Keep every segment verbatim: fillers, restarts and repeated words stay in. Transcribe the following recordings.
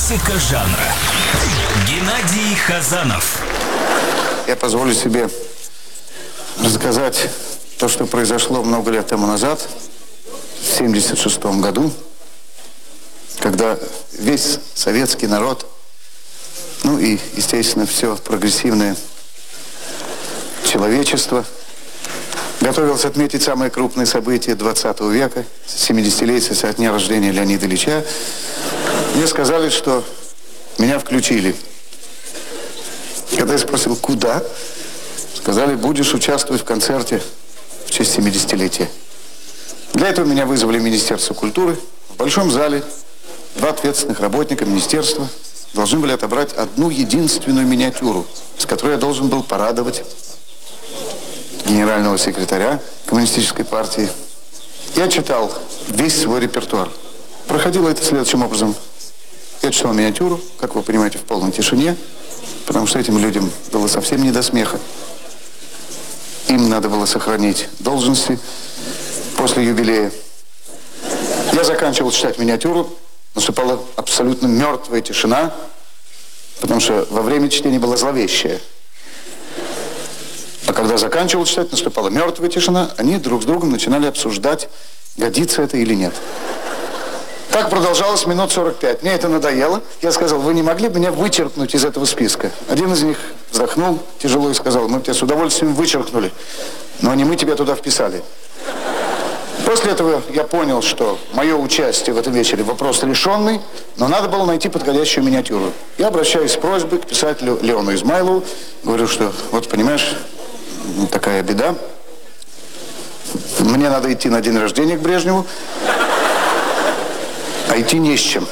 Классика жанра. Геннадий Хазанов. Я позволю себе рассказать то, что произошло много лет тому назад, в семьдесят шестом году, когда весь советский народ, ну и, естественно, все прогрессивное человечество готовилось отметить самые крупные события двадцатого века, семидесятилетие со дня рождения Леонида Ильича. Мне сказали, что меня включили. Когда я спросил, куда, сказали, будешь участвовать в концерте в честь семидесятилетия. Для этого меня вызвали в Министерство культуры. В большом зале два ответственных работника министерства должны были отобрать одну единственную миниатюру, с которой я должен был порадовать генерального секретаря Коммунистической партии. Я читал весь свой репертуар. Проходило это следующим образом. Я читал миниатюру, как вы понимаете, в полной тишине, потому что этим людям было совсем не до смеха. Им надо было сохранить должности после юбилея. Я заканчивал читать миниатюру, наступала абсолютно мертвая тишина, потому что во время чтения была зловещая. А когда заканчивал читать, наступала мертвая тишина, они друг с другом начинали обсуждать, годится это или нет. Так продолжалось минут сорок пять. Мне это надоело. Я сказал, вы не могли бы меня вычеркнуть из этого списка? Один из них вздохнул тяжело и сказал, мы бы тебя с удовольствием вычеркнули, но не мы тебя туда вписали. После этого я понял, что мое участие в этом вечере вопрос решенный, но надо было найти подходящую миниатюру. Я обращаюсь с просьбой к писателю Леону Измайлову. Говорю, что вот понимаешь, такая беда. Мне надо идти на день рождения к Брежневу, а идти не с чем.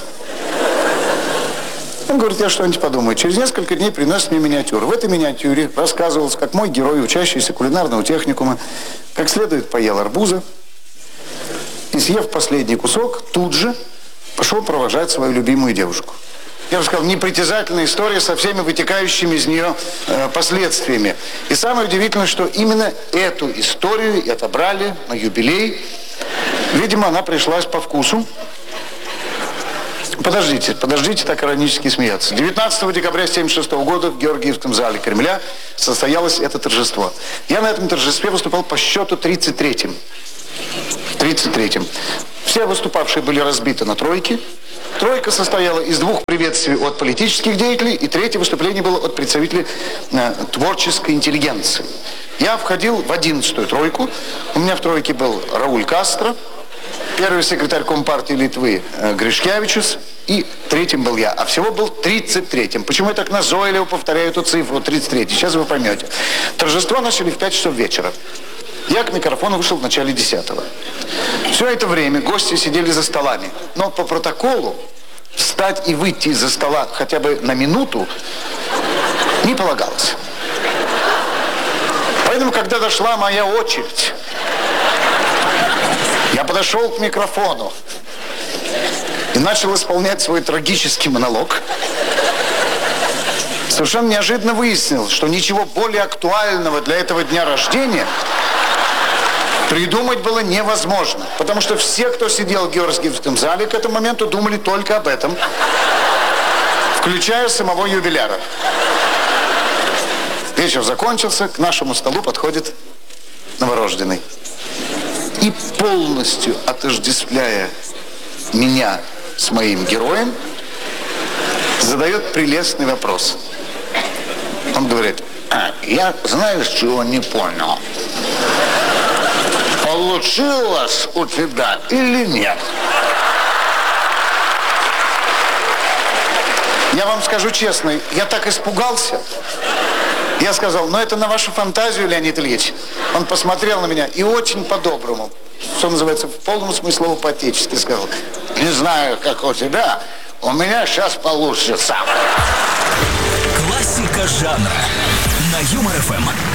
Он говорит, я что-нибудь подумаю. Через несколько дней приносит мне миниатюру. В этой миниатюре рассказывалось, как мой герой, учащийся кулинарного техникума, как следует поел арбуза и, съев последний кусок, тут же пошел провожать свою любимую девушку. Я бы сказал, непритязательная история со всеми вытекающими из нее э, последствиями. И самое удивительное, что именно эту историю и отобрали на юбилей. Видимо, она пришлась по вкусу. Подождите, подождите так иронически смеяться. девятнадцатого декабря семьдесят шестого года в Георгиевском зале Кремля состоялось это торжество. Я на этом торжестве выступал по счету тридцать третьим. тридцать третьим. Все выступавшие были разбиты на тройки. Тройка состояла из двух приветствий от политических деятелей, и третье выступление было от представителей э, творческой интеллигенции. Я входил в одиннадцатую тройку. У меня в тройке был Рауль Кастро, первый секретарь Компартии Литвы э, Гришкевичус, и третьим был я. А всего был тридцать третьим. Почему я так назойливо повторяю эту цифру тридцать третий? Сейчас вы поймете. Торжество начали в пять часов вечера. Я к микрофону вышел в начале десятого. Все это время гости сидели за столами. Но по протоколу встать и выйти из-за стола хотя бы на минуту не полагалось. Поэтому, когда дошла моя очередь, я подошел к микрофону и начал исполнять свой трагический монолог. Совершенно неожиданно выяснил, что ничего более актуального для этого дня рождения придумать было невозможно. Потому что все, кто сидел в Георгиевском зале к этому моменту, думали только об этом, включая самого юбиляра. Вечер закончился, к нашему столу подходит новорожденный. И полностью отождествляя меня с моим героем, задает прелестный вопрос. Он говорит, а, я, знаешь, чего не понял? Получилось у тебя или нет? Я вам скажу честно, я так испугался. Я сказал, ну это на вашу фантазию, Леонид Ильич. Он посмотрел на меня и очень по-доброму, что называется, в полном смысле слова по-отечески сказал, не знаю, как у тебя, у меня сейчас получится. Классика жанра на Юмор ФМ.